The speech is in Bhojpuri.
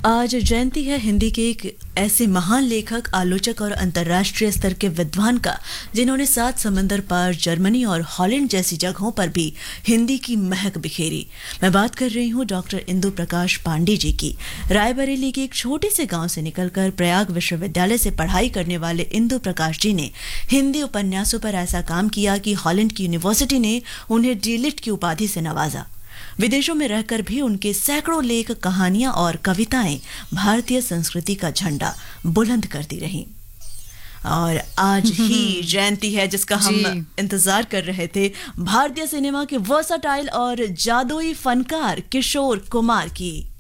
आज जयंती है हिंदी के एक ऐसे महान लेखक, आलोचक और अंतर्राष्ट्रीय स्तर के विद्वान का, जिन्होंने 7 समंदर पार जर्मनी और हॉलैंड जैसी जगहों पर भी हिंदी की महक बिखेरी। मैं बात कर रही हूँ डॉक्टर इंदु प्रकाश पांडे जी की। रायबरेली के एक छोटे से गांव से निकलकर प्रयाग विश्वविद्यालय से पढ़ाई करने वाले इंदु प्रकाश जी ने हिंदी उपन्यासों पर ऐसा काम किया कि हॉलैंड की यूनिवर्सिटी ने उन्हें डीलिट की उपाधि से नवाजा। विदेशों में रहकर भी उनके सैकड़ों लेख, कहानियां और कविताएं भारतीय संस्कृति का झंडा बुलंद करती रहीं। और आज ही जयंती है जिसका हम इंतजार कर रहे थे, भारतीय सिनेमा के वर्सटाइल और जादुई फनकार किशोर कुमार की।